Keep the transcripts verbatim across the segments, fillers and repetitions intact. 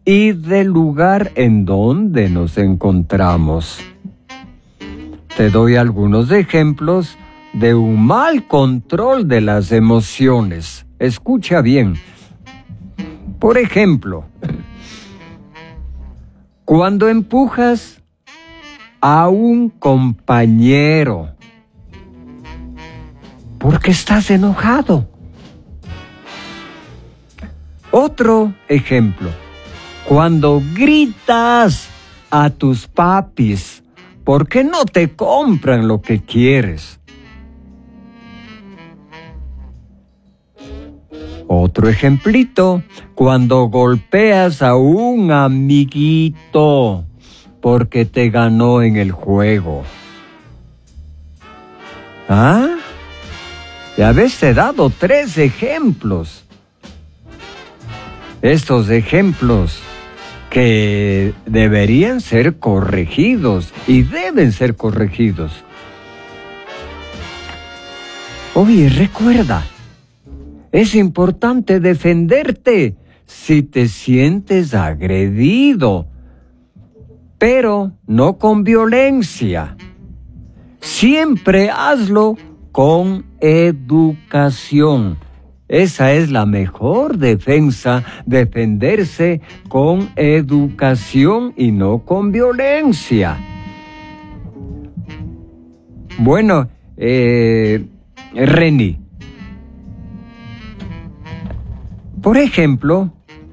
y del lugar en donde nos encontramos. Te doy algunos ejemplos de un mal control de las emociones. Escucha bien. Por ejemplo, cuando empujas a un compañero porque estás enojado. Otro ejemplo, cuando gritas a tus papis porque no te compran lo que quieres. Otro ejemplito, cuando golpeas a un amiguito porque te ganó en el juego. ¿Ah? Ya ves, te he dado tres ejemplos. Estos ejemplos que deberían ser corregidos y deben ser corregidos. Oye, recuerda, es importante defenderte si te sientes agredido, pero no con violencia. Siempre hazlo con educación. Esa es la mejor defensa, defenderse con educación y no con violencia. Bueno, eh, Reni, por ejemplo,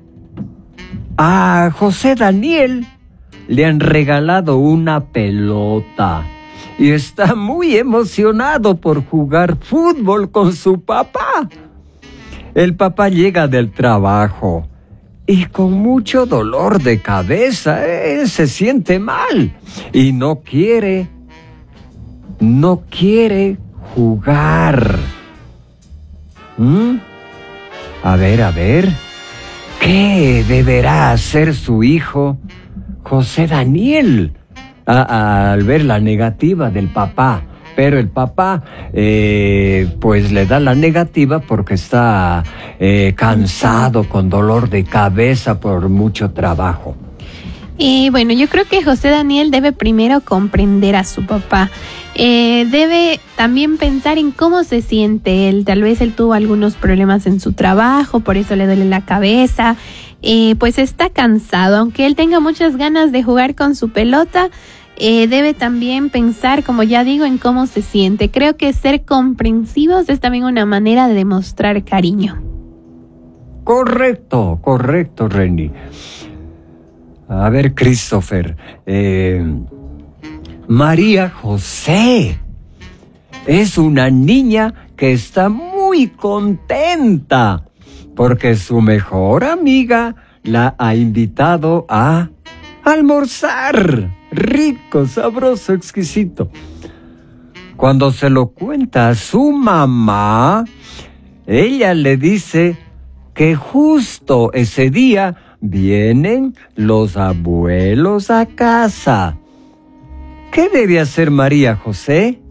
a José Daniel le han regalado una pelota y está muy emocionado por jugar fútbol con su papá. El papá llega del trabajo y con mucho dolor de cabeza, él se siente mal y no quiere, no quiere jugar. ¿Mm? A ver, a ver, ¿qué deberá hacer su hijo José Daniel a, a, al ver la negativa del papá? Pero el papá, eh, pues le da la negativa porque está eh, cansado, con dolor de cabeza por mucho trabajo. Y bueno, yo creo que José Daniel debe primero comprender a su papá. Eh, debe también pensar en cómo se siente él. Tal vez él tuvo algunos problemas en su trabajo, por eso le duele la cabeza. Eh, pues está cansado, aunque él tenga muchas ganas de jugar con su pelota. Eh, debe también pensar, como ya digo, en cómo se siente. Creo que ser comprensivos es también una manera de demostrar cariño. Correcto, correcto, Reni. A ver, Christopher, eh, María José es una niña que está muy contenta porque su mejor amiga la ha invitado a almorzar. Rico, sabroso, exquisito. Cuando se lo cuenta a su mamá, ella le dice que justo ese día vienen los abuelos a casa. ¿Qué debe hacer María José?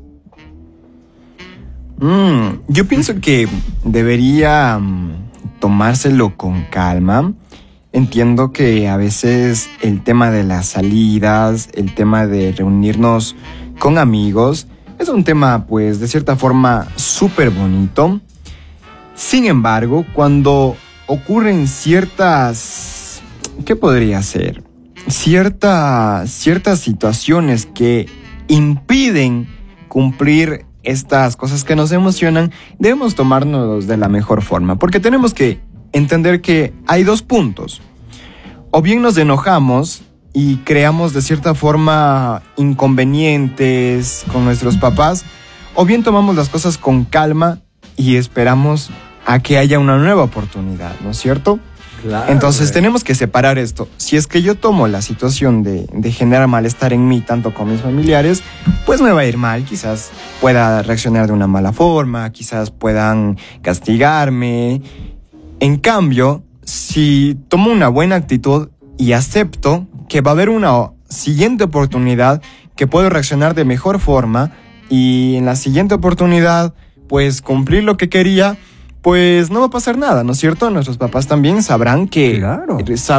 Mm, yo pienso que debería um, tomárselo con calma. Entiendo que a veces el tema de las salidas, el tema de reunirnos con amigos, es un tema, pues, de cierta forma súper bonito. Sin embargo, cuando ocurren ciertas... ¿Qué podría ser? Cierta, ciertas situaciones que impiden cumplir estas cosas que nos emocionan, debemos tomárnoslos de la mejor forma, porque tenemos que entender que hay dos puntos. O bien nos enojamos y creamos de cierta forma inconvenientes con nuestros papás, o bien tomamos las cosas con calma y esperamos a que haya una nueva oportunidad, ¿no es cierto? Claro. Entonces tenemos que separar esto. Si es que yo tomo la situación de, de generar malestar en mí, tanto con mis familiares, pues me va a ir mal. Quizás pueda reaccionar de una mala forma, quizás puedan castigarme. En cambio, si tomo una buena actitud y acepto que va a haber una siguiente oportunidad, que puedo reaccionar de mejor forma y en la siguiente oportunidad, pues cumplir lo que quería, pues no va a pasar nada, ¿no es cierto? Nuestros papás también sabrán que... Claro.